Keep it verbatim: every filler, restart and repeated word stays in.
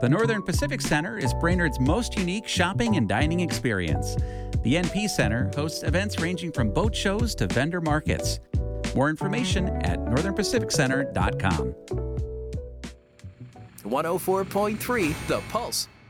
The Northern Pacific Center is Brainerd's most unique shopping and dining experience. The N P Center hosts events ranging from boat shows to vendor markets. More information at northern pacific center dot com. one oh four point three The Pulse.